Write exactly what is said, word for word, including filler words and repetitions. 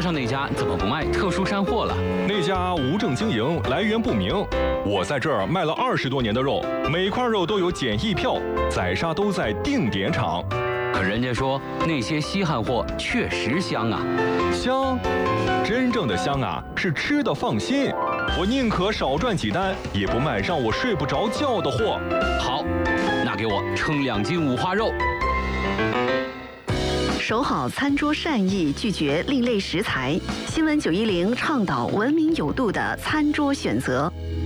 边上那家怎么不卖特殊山货了？ 那家无证经营，来源不明。我在这儿卖了二十多年的肉，每块肉都有检疫票，宰杀都在定点场。 可人家说那些稀罕货确实香啊。 香？真正的香啊，是吃的放心。我宁可少赚几单，也不卖让我睡不着觉的货。 好，那给我称两斤五花肉。 守好餐桌善意，拒绝另类食材。新闻九一零倡导文明有度的餐桌选择。